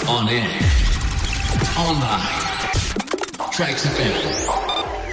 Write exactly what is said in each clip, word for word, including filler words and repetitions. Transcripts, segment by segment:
On air. Online. Tracks F M.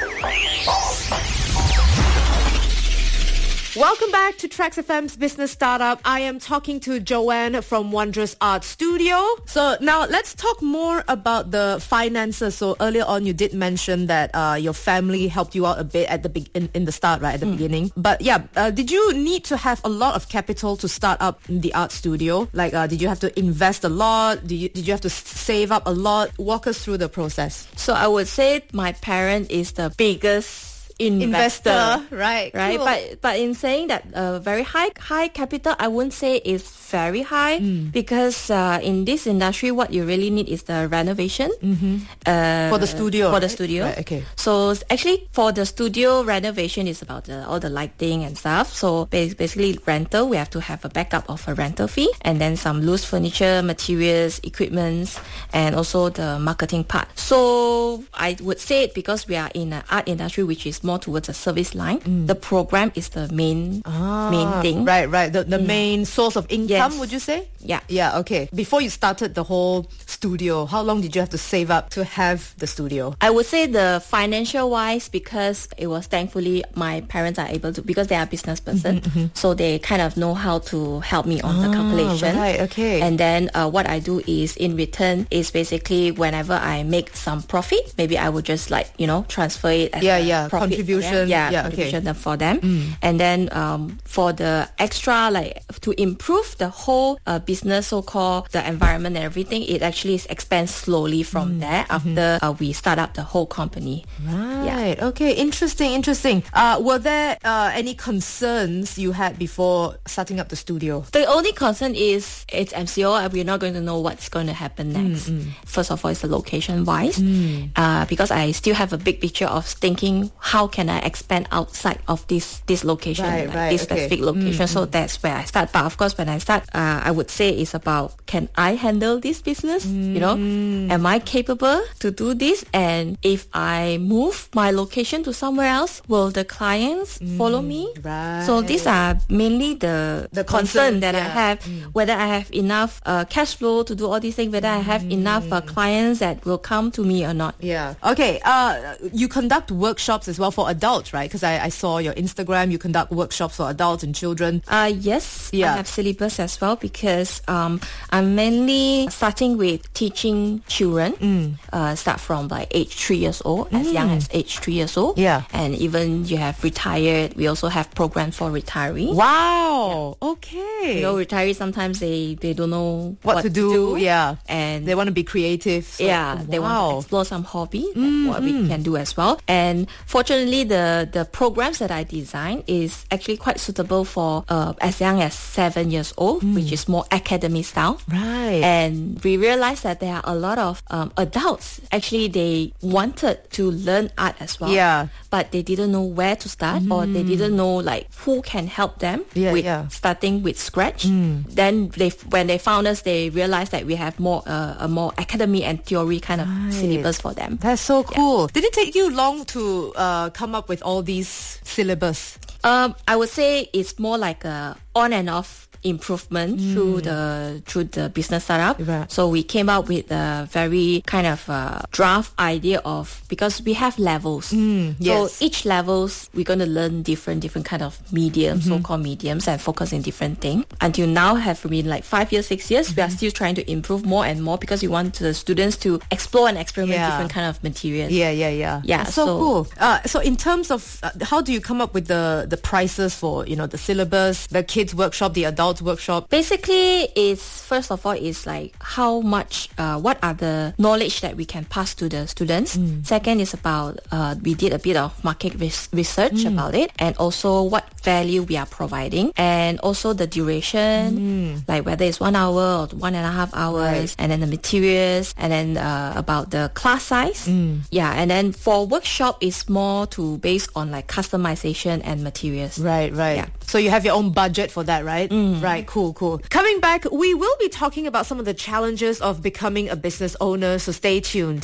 Welcome back to Tracks F M's Business Startup. I am talking to Joanne from Wondrous Art Studio. So now let's talk more about the finances. So earlier on you did mention that uh, your family helped you out a bit at the be- in, in the start, right, at the mm. beginning. But yeah, uh, did you need to have a lot of capital to start up the art studio? Like uh, did you have to invest a lot? Did you, did you have to save up a lot? Walk us through the process. So I would say my parent is the biggest investor, investor right right cool. but but in saying that uh, very high high capital, I wouldn't say is very high mm. because uh, in this industry what you really need is the renovation mm-hmm. uh, for the studio for right? the studio right, okay. So actually for the studio renovation is about the, all the lighting and stuff. So basically rental, we have to have a backup of a rental fee, and then some loose furniture, materials, equipments, and also the marketing part. So I would say it because we are in an art industry which is more towards a service line. Mm. The program is the main ah, main thing. Right, right. The, the mm. main source of income, yes. would you say? Yeah. Yeah, okay. Before you started the whole studio, how long did you have to save up to have the studio? I would say the financial wise, because it was thankfully my parents are able to, because they are business person, mm-hmm, mm-hmm. so they kind of know how to help me on ah, the calculation. Right, okay. And then uh, what I do is in return is basically whenever I make some profit, maybe I would just like, you know, transfer it as yeah, a yeah, profit contribution. For them. Yeah, yeah, contribution okay. for them. Mm. And then um, for the extra, like to improve the whole uh, business, so-called the environment and everything, it actually expands slowly from mm. there after mm-hmm. uh, we start up the whole company. Right. Yeah. Okay. Interesting. Interesting. Uh, were there uh, any concerns you had before starting up the studio? The only concern is it's M C O and we're not going to know what's going to happen next. Mm-hmm. First of all, it's the location-wise. Mm. Uh, because I still have a big picture of thinking how can I expand outside of this this location, right, like right, this okay. specific location. Mm-hmm. So that's where I start. But of course, when I start, uh, I would say it's about, can I handle this business? Mm. You know, am I capable to do this? And if I move my location to somewhere else, will the clients mm. follow me? Right. So these are mainly the, the concern concerns, that yeah. I have, mm. whether I have enough uh, cash flow to do all these things, whether mm. I have enough uh, clients that will come to me or not. Yeah. Okay. Uh, you conduct workshops as well for adults, right? Because I, I saw your Instagram, you conduct workshops for adults and children. Uh, yes, yeah. I have syllabus as well because um, I'm mainly starting with teaching children, mm. uh, start from like age three years old, as mm. young as age three years old. Yeah. And even you have retired, we also have programs for retirees. Wow. Yeah. Okay. You know, retirees, sometimes they, they don't know what, what to, do. to do. Yeah. And they want to be creative. So, yeah. wow. They want to explore some hobby, mm, what mm. we can do as well. And fortunately, the, the programs that I design is actually quite suitable for uh, as young as seven years old, mm. which is more academy style. Right. And we realized that there are a lot of um, adults, actually they wanted to learn art as well. Yeah. But they didn't know where to start mm. or they didn't know like who can help them yeah, with yeah. starting with scratch. Mm. Then they, when they found us, they realized that we have more uh, a more academy and theory kind of right. syllabus for them. That's so cool. Yeah. Did it take you long to uh, come up with all these syllabus? Um, I would say it's more like a on and off improvement mm. through the through the business startup. Right. So we came up with a very kind of uh, draft idea of, because we have levels. Mm, yes. So each levels we're going to learn different different kind of mediums, mm-hmm. so-called mediums, and focus in different things. Until now, have been like five years, six years, mm-hmm. we are still trying to improve more and more because we want the students to explore and experiment yeah. different kind of materials. Yeah, yeah, yeah. Yeah. That's so, so cool. Uh, so in terms of uh, how do you come up with the the prices for, you know, the syllabus, the kids workshop, the adults workshop? Basically, it's first of all is like how much, uh, what are the knowledge that we can pass to the students. Mm. Second is about uh, we did a bit of market res- research mm. about it, and also what value we are providing, and also the duration, mm. like whether it's one hour or one and a half hours, right. and then the materials, and then uh, about the class size. Mm. Yeah, and then for workshop, it's more to based on like customization and materials. Right, right. Yeah. So you have your own budget for that, right? Mm. Right, cool, cool. Coming back, we will be talking about some of the challenges of becoming a business owner, so stay tuned.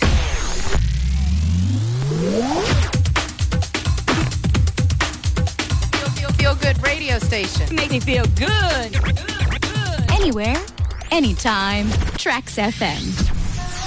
Feel, feel, feel good radio station. Make me feel good. good, good. Anywhere, anytime. Trax F M.